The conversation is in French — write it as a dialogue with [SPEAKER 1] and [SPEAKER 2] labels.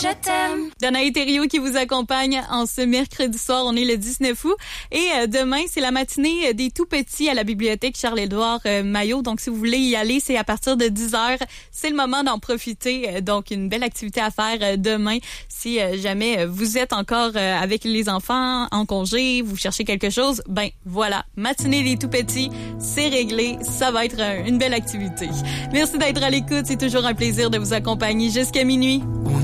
[SPEAKER 1] je t'aime.
[SPEAKER 2] Danaï Thériault qui vous accompagne en ce mercredi soir. On est le 19 août. Et demain, c'est la matinée des tout-petits à la bibliothèque Charles-Édouard Maillot. Donc, si vous voulez y aller, c'est à partir de 10h. C'est le moment d'en profiter. Donc, une belle activité à faire demain. Si jamais vous êtes encore avec les enfants en congé, vous cherchez quelque chose, ben voilà, matinée des tout-petits, c'est réglé. Ça va être une belle activité. Merci d'être à l'écoute. C'est toujours un plaisir de vous accompagner jusqu'à minuit.